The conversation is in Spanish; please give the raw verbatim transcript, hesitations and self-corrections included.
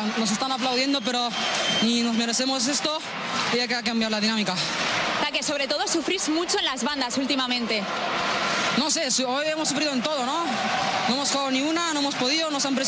nos están aplaudiendo, pero ni nos merecemos esto y hay que cambiar la dinámica. O sea, que sobre todo sufrís mucho en las bandas últimamente. No sé, hoy hemos sufrido en todo, ¿no? No hemos jugado ni una, no hemos podido, nos han presionado.